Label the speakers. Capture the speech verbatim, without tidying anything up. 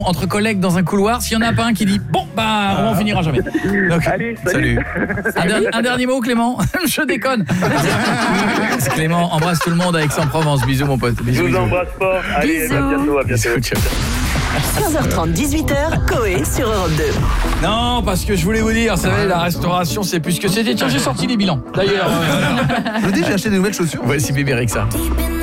Speaker 1: Entre collègues dans un couloir, s'il n'y en a pas un qui dit bon bah on en finira jamais. Donc,
Speaker 2: Allez, salut.
Speaker 1: Un, dernier, un dernier mot Clément. Je déconne. Clément embrasse tout le monde avec Aix-en-Provence. Bisous mon pote. Bisous,
Speaker 2: Je vous
Speaker 1: bisous.
Speaker 2: embrasse fort. Allez,
Speaker 3: Bisous.
Speaker 2: à bientôt, à bientôt.
Speaker 1: Bisous, ciao.
Speaker 3: quinze heures trente, dix-huit heures, Coé sur Europe deux.
Speaker 1: Non, parce que je voulais vous dire, vous savez, la restauration c'est plus ce que c'était. Tiens, j'ai sorti les bilans. D'ailleurs, euh,
Speaker 4: Je vous dis, j'ai acheté des nouvelles chaussures.
Speaker 1: voici Bébé Rexha.
Speaker 5: Deep in